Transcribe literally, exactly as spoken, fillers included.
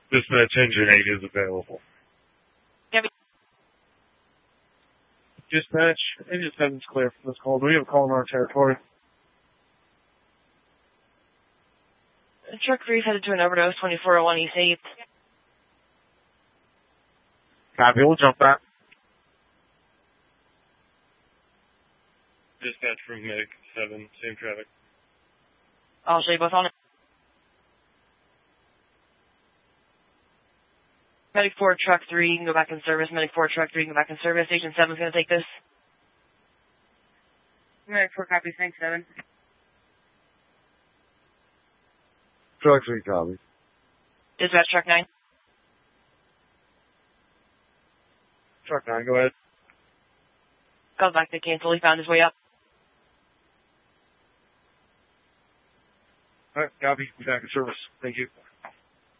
Dispatch engine eight is available. Yep. Dispatch, engine seven's clear for this call. Do we have a call in our territory? Truck three headed to an overdose, twenty-four oh one East eighth. Copy, we'll jump back. Dispatch from Medic seven, same traffic. I'll show you both on it. Medic four, truck three, you can go back in service. Medic four, truck three, you can go back in service. Agent seven's going to take this. Medic four, copy, thanks, seven. Truck three, copy. Dispatch, truck nine. Truck nine, go ahead. Calls back to cancel. He found his way up. Alright, copy. Back in service. Thank you.